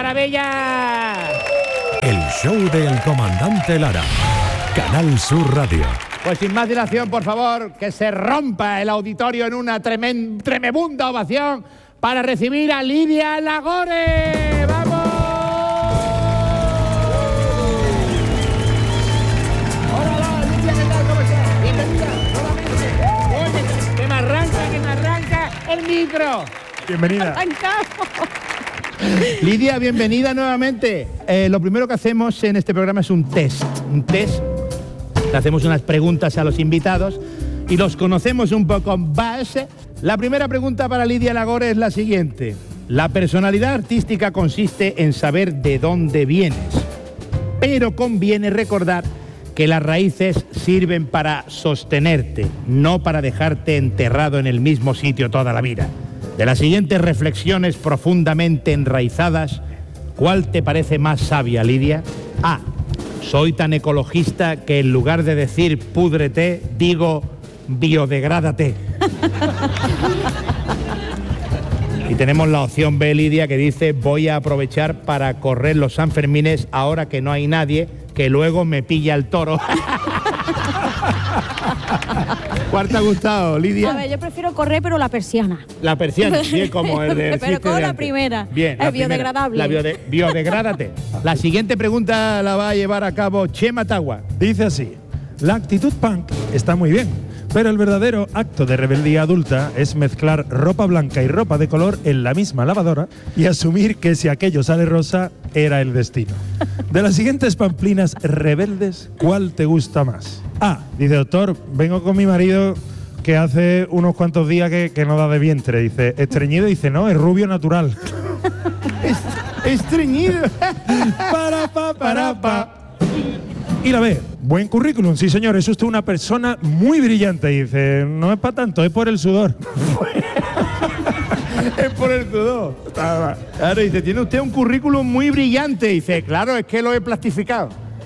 maravilla! El show del comandante Lara. Canal Sur Radio. Pues sin más dilación, por favor, que se rompa el auditorio en una tremenda ovación para recibir a Lidia Lagore. ¡Vamos! Hola, Lidia, ¿qué tal? ¿Cómo estás? Bienvenida, nuevamente. Oye, que me arranca el micro. Bienvenida. Lidia, bienvenida nuevamente. Lo primero que hacemos en este programa es un test. Le hacemos unas preguntas a los invitados y los conocemos un poco más. La primera pregunta para Lidia Lagore es la siguiente. La personalidad artística consiste en saber de dónde vienes, pero conviene recordar que las raíces sirven para sostenerte, no para dejarte enterrado en el mismo sitio toda la vida. De las siguientes reflexiones profundamente enraizadas, ¿cuál te parece más sabia, Lidia? A. Soy tan ecologista que en lugar de decir púdrete, digo biodegrádate. Y tenemos la opción B, Lidia, que dice voy a aprovechar para correr los Sanfermines ahora que no hay nadie, que luego me pilla el toro. ¿Cuál te ha gustado, Lidia? A ver, yo prefiero correr, pero la persiana. La persiana, bien, como el de... Pero con la primera. Bien, es biodegradable. La biodegrádate. La siguiente pregunta la va a llevar a cabo Chema Tagua. Dice así: la actitud punk está muy bien, pero el verdadero acto de rebeldía adulta es mezclar ropa blanca y ropa de color en la misma lavadora y asumir que si aquello sale rosa, era el destino. De las siguientes pamplinas rebeldes, ¿cuál te gusta más? A. Dice, doctor, vengo con mi marido que hace unos cuantos días que no da de vientre. Dice, estreñido. Dice, no, es rubio natural. Estreñido. Pa. Y la B, buen currículum, sí señor, es usted una persona muy brillante. Dice, no es para tanto, es por el sudor. Es por el sudor. Claro, dice, tiene usted un currículum muy brillante. Dice, claro, es que lo he plastificado.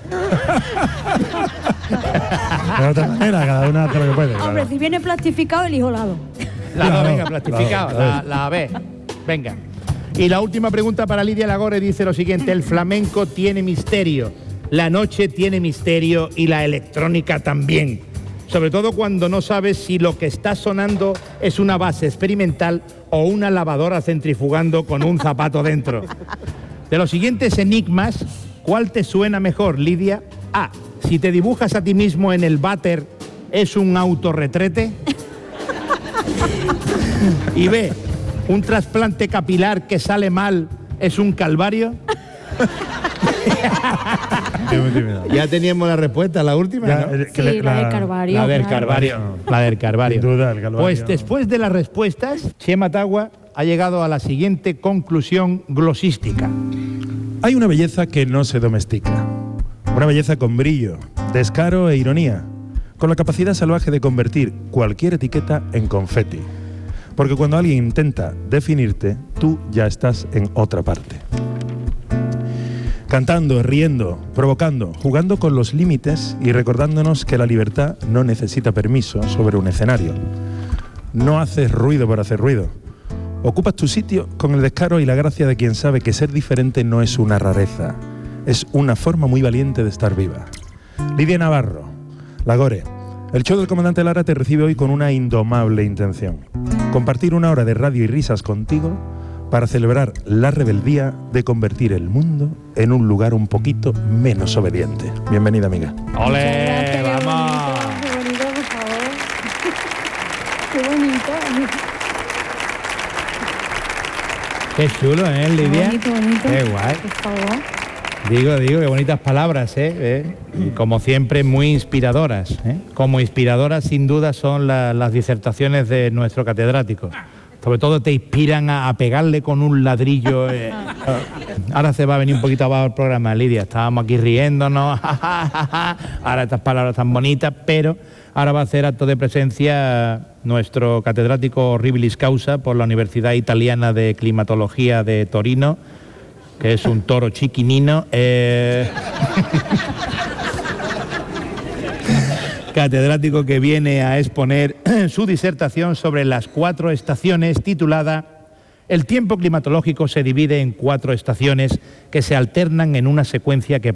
De otra manera, cada una hace lo que puede. Hombre, Claro. si viene plastificado, elijo lado. Venga, plastificado. La B. Venga. Y la última pregunta para Lidia Lagore dice lo siguiente: el flamenco tiene misterio, la noche tiene misterio y la electrónica también. Sobre todo cuando no sabes si lo que está sonando es una base experimental o una lavadora centrifugando con un zapato dentro. De los siguientes enigmas, ¿cuál te suena mejor, Lidia? A. Si te dibujas a ti mismo en el váter, ¿es un autorretrete? Y B. ¿Un trasplante capilar que sale mal es un calvario? Ya teníamos la respuesta, la última, Ya, ¿no? Sí, la del Calvario. La del claro. Calvario. La del Calvario. Sin duda, el Calvario. Pues después de las respuestas, Chema Tagua ha llegado a la siguiente conclusión glosística. Hay una belleza que no se domestica. Una belleza con brillo, descaro e ironía, con la capacidad salvaje de convertir cualquier etiqueta en confeti. Porque cuando alguien intenta definirte, tú ya estás en otra parte. Cantando, riendo, provocando, jugando con los límites y recordándonos que la libertad no necesita permiso sobre un escenario. No haces ruido por hacer ruido. Ocupas tu sitio con el descaro y la gracia de quien sabe que ser diferente no es una rareza, es una forma muy valiente de estar viva. Lidia Navarro, Lagore, el show del comandante Lara te recibe hoy con una indomable intención: compartir una hora de radio y risas contigo para celebrar la rebeldía de convertir el mundo en un lugar un poquito menos obediente. Bienvenida, amiga. ¡Ole! ¡Vamos! Qué bonito, por favor. Qué bonito. Qué chulo, ¿eh, Lidia? Qué bonito. Qué guay. Por favor. Digo, qué bonitas palabras, ¿eh? Y como siempre, muy inspiradoras, ¿eh? Como inspiradoras, sin duda, son las disertaciones de nuestro catedrático. Sobre todo te inspiran a pegarle con un ladrillo. Ahora se va a venir un poquito abajo el programa, Lidia. Estábamos aquí riéndonos. Ahora estas palabras tan bonitas, pero ahora va a hacer acto de presencia nuestro catedrático Horribilis Causa por la Universidad Italiana de Climatología de Torino, que es un toro chiquinino. Catedrático que viene a exponer su disertación sobre las 4 estaciones, titulada El tiempo climatológico se divide en 4 estaciones que se alternan en una secuencia que